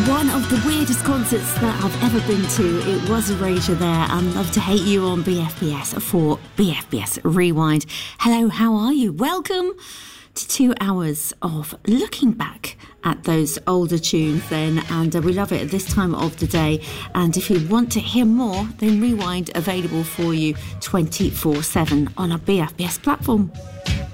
One of the weirdest concerts that I've ever been to. It was Erasure there, and Love to Hate You on BFBS for BFBS Rewind. Hello, how are you? Welcome to 2 hours of looking back at those older tunes then, and we love it at this time of the day. And if you want to hear more, then Rewind available for you 24/7 on our BFBS platform.